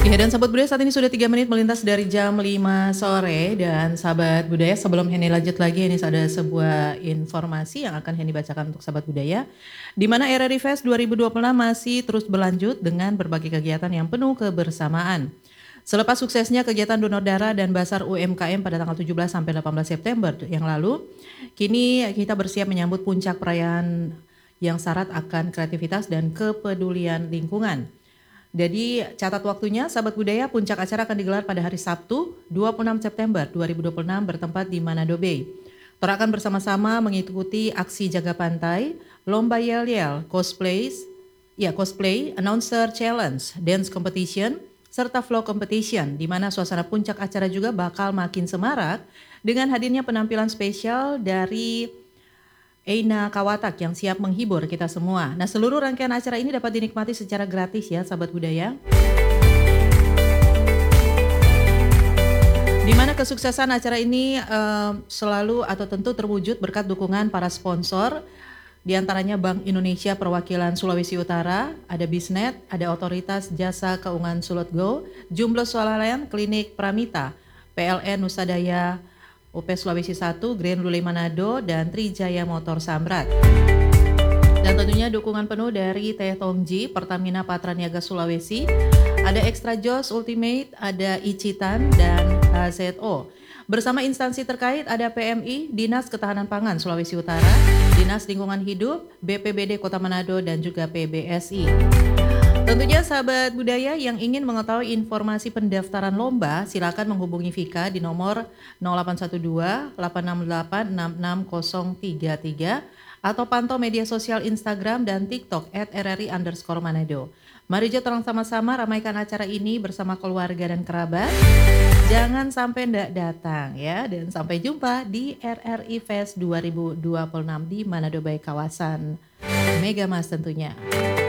Ya, dan sahabat budaya saat ini sudah 3 menit melintas dari jam 5 sore. Dan sahabat budaya, sebelum Henny lanjut lagi, ini ada sebuah informasi yang akan Henny bacakan untuk sahabat budaya. Di mana RRI Fest 2026 masih terus berlanjut dengan berbagai kegiatan yang penuh kebersamaan. Selepas suksesnya kegiatan donor darah dan basar UMKM pada tanggal 17 sampai 18 September yang lalu, kini kita bersiap menyambut puncak perayaan yang syarat akan kreativitas dan kepedulian lingkungan. Jadi catat waktunya, sahabat budaya, puncak acara akan digelar pada hari Sabtu 26 September 2026 bertempat di Manado Bay. Tora akan bersama-sama mengikuti aksi jaga pantai, lomba yel-yel, cosplay, announcer challenge, dance competition, serta vlog competition, di mana suasana puncak acara juga bakal makin semarak dengan hadirnya penampilan spesial dari Eina Kawatak yang siap menghibur kita semua. Nah, seluruh rangkaian acara ini dapat dinikmati secara gratis ya, sahabat budaya. Di mana kesuksesan acara ini selalu atau tentu terwujud berkat dukungan para sponsor, di antaranya Bank Indonesia Perwakilan Sulawesi Utara, ada Bisnet, ada Otoritas Jasa Keuangan Sulutgo, Jumlah Swalayan, Klinik Pramita, PLN Nusa Daya, UP Sulawesi 1, Grand Lule Manado, dan Trijaya Motor Samrat. Dan tentunya dukungan penuh dari Teh Tongji, Pertamina Patra Niaga Sulawesi, ada Extra Jos Ultimate, ada Icitan, dan HZO. Bersama instansi terkait ada PMI, Dinas Ketahanan Pangan Sulawesi Utara, Dinas Lingkungan Hidup, BPBD Kota Manado, dan juga PBSI. Tentunya sahabat budaya yang ingin mengetahui informasi pendaftaran lomba, silakan menghubungi Vika di nomor 0812-868-66033 atau pantau media sosial Instagram dan TikTok @rri_manado. Mari kita sama-sama ramaikan acara ini bersama keluarga dan kerabat. Jangan sampai ndak datang ya, dan sampai jumpa di RRI Fest 2026 di Manado Bay kawasan Megamas tentunya.